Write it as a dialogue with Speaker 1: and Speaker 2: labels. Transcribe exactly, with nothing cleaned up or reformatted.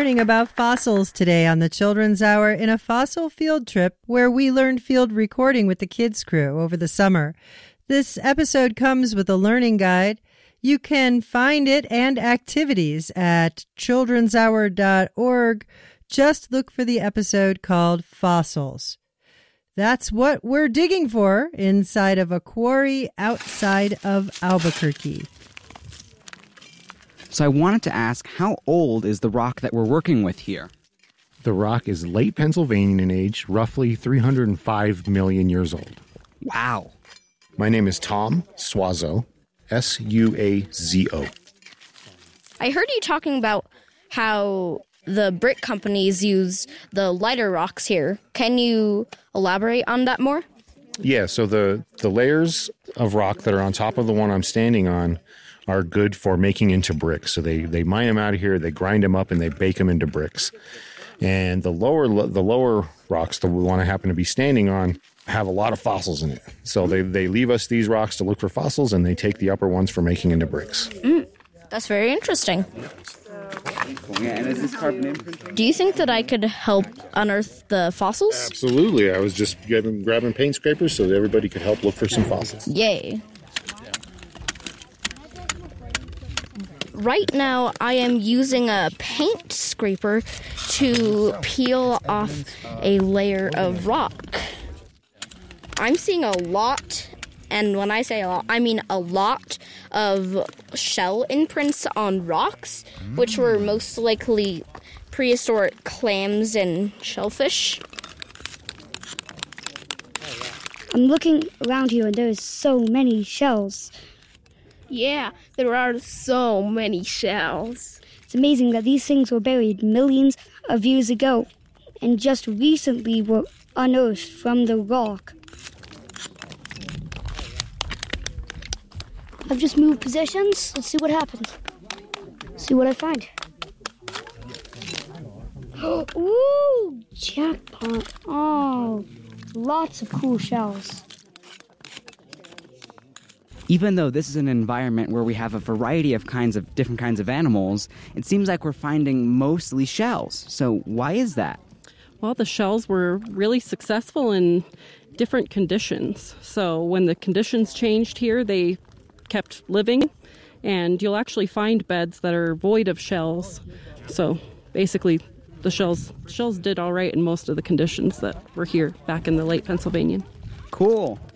Speaker 1: learning about fossils today on the Children's Hour in a fossil field trip where we learned field recording with the kids' crew over the summer. This episode comes with a learning guide. You can find it and activities at children's hour dot org. Just look for the episode called Fossils. That's what we're digging for inside of a quarry outside of Albuquerque.
Speaker 2: So I wanted to ask, how old is the rock that we're working with here?
Speaker 3: The rock is late Pennsylvanian in age, roughly three hundred five million years old.
Speaker 2: Wow.
Speaker 3: My name is Tom Suazo, S U A Z O.
Speaker 4: I heard you talking about how the brick companies use the lighter rocks here. Can you elaborate on that more?
Speaker 3: Yeah, so the, the layers of rock that are on top of the one I'm standing on are good for making into bricks. So they, they mine them out of here, they grind them up, and they bake them into bricks. And the lower the lower rocks, the one I happen to be standing on, have a lot of fossils in it. So they, they leave us these rocks to look for fossils, and they take the upper ones for making into bricks.
Speaker 4: Mm, that's very interesting.
Speaker 2: Yeah, and is this carbon imprint?
Speaker 4: Do you think that I could help unearth the fossils?
Speaker 3: Absolutely. I was just grabbing, grabbing paint scrapers so that everybody could help look for some fossils.
Speaker 4: Yay. Right now, I am using a paint scraper to peel off a layer of rock. I'm seeing a lot, and when I say a lot, I mean a lot of shell imprints on rocks, which were most likely prehistoric clams and shellfish.
Speaker 5: I'm looking around here, and there's so many shells.
Speaker 6: Yeah, there are so many shells.
Speaker 5: It's amazing that these things were buried millions of years ago and just recently were unearthed from the rock. I've just moved positions. Let's see what happens. See what I find. Ooh, jackpot. Oh, lots of cool shells.
Speaker 2: Even though this is an environment where we have a variety of kinds of different kinds of animals, it seems like we're finding mostly shells. So why is that?
Speaker 7: Well, the shells were really successful in different conditions. So when the conditions changed here, they kept living, and you'll actually find beds that are void of shells. So basically, the shells shells did all right in most of the conditions that were here back in the late Pennsylvanian.
Speaker 2: Cool.